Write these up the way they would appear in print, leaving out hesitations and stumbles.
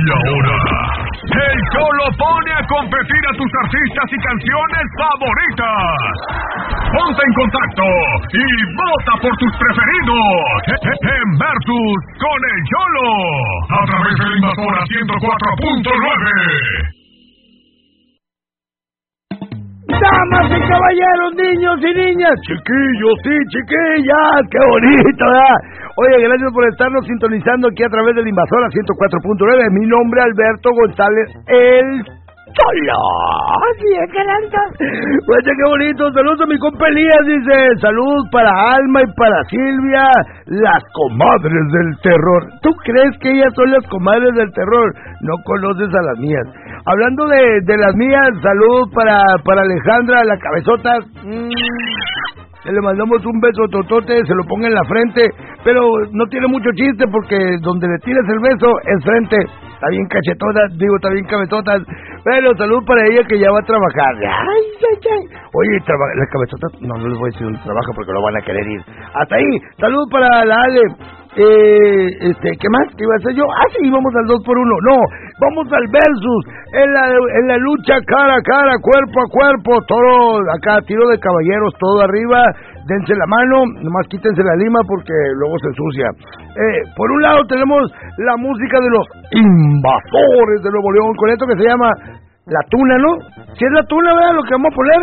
Y ahora, el Cholo pone a competir a tus artistas y canciones favoritas. Ponte en contacto y vota por tus preferidos en Versus con el Cholo a través de la Invasora 104.9. Damas y caballeros, niños y niñas, chiquillos y chiquillas, qué bonito, ¿verdad? Oye, gracias por estarnos sintonizando aquí a través de la Invasora 104.9. Mi nombre es Alberto González, el Cholo. Así es, caramba. Oye, qué bonito. Saludos a mi compa Elías, dice. Saludos para Alma y para Silvia, las comadres del terror. ¿Tú crees que ellas son las comadres del terror? No conoces a las mías. Hablando de las mías, saludos para Alejandra, la cabezota. Le mandamos un beso totote, se lo ponga en la frente, pero no tiene mucho chiste porque donde le tires el beso es frente. Está bien cachetota, está bien cabezota. Pero salud para ella que ya va a trabajar. Ay. Oye, la cabezota, no les voy a decir dónde trabaja porque lo van a querer ir. Hasta ahí, salud para la Ale. ¿Qué más? ¿Qué iba a hacer yo? Sí, vamos al 2x1. No, vamos al versus. En la lucha cara a cara, cuerpo a cuerpo, todo acá, tiro de caballeros, todo arriba. Dense la mano, nomás quítense la lima porque luego se ensucia. Por un lado tenemos la música de los invasores de Nuevo León, con esto que se llama La Tuna, ¿no? Si es La Tuna, ¿verdad? Lo que vamos a poner.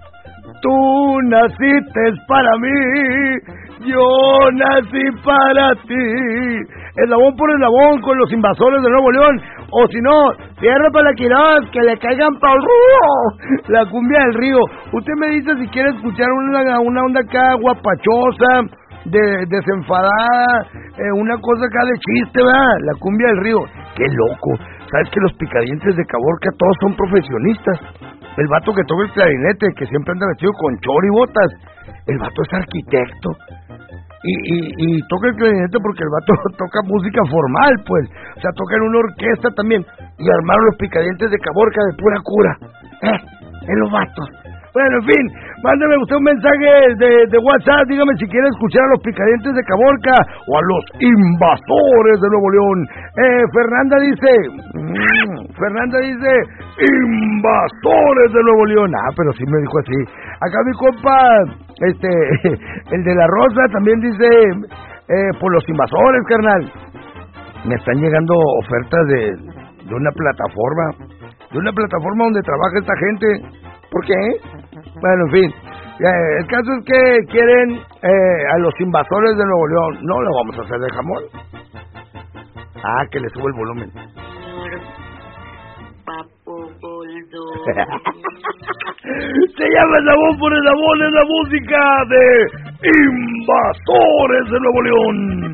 Tú naciste para mí, yo nací para ti. Eslabón por eslabón con los invasores de Nuevo León. O si no, tierra para la Quirós, que le caigan para el río. La cumbia del río. Usted me dice si quiere escuchar una onda acá guapachosa, desenfadada, una cosa acá de chiste, ¿verdad? La cumbia del río. Qué loco. ¿Sabes que los picadientes de Caborca todos son profesionistas? El vato que toca el clarinete, que siempre anda vestido con chor y botas, el vato es arquitecto. Y toca el clarinete porque el vato toca música formal, pues. O sea, toca en una orquesta también. Y armaron los picadientes de Caborca de pura cura. En los vatos. Bueno, en fin, mándeme usted un mensaje de WhatsApp, dígame si quiere escuchar a los picadientes de Caborca o a los invasores de Nuevo León. Fernanda dice, invasores de Nuevo León. Pero sí me dijo así. Acá mi compa, el de la Rosa también dice, por los invasores, carnal. Me están llegando ofertas de una plataforma donde trabaja esta gente. ¿Por qué? Bueno, en fin. El caso es que quieren a los invasores de Nuevo León. No lo vamos a hacer de jamón. Que le subo el volumen. Se llama Eslabón por Eslabón, es la música de Invasores de Nuevo León.